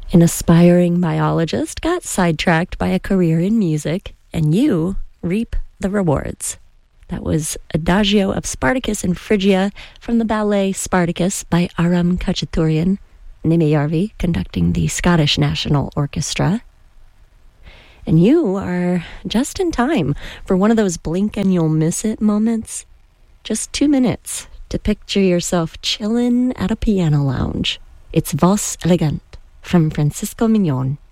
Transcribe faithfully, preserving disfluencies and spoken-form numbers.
An aspiring biologist got sidetracked by a career in music, and you reap the rewards. That was Adagio of Spartacus and Phrygia from the ballet Spartacus by Aram Khachaturian, Nimeyarvi conducting the Scottish National Orchestra. And you are just in time for one of those blink and you'll miss it moments. Just two minutes to picture yourself chillin' at a piano lounge. It's Voz Elegant from Francisco Mignon.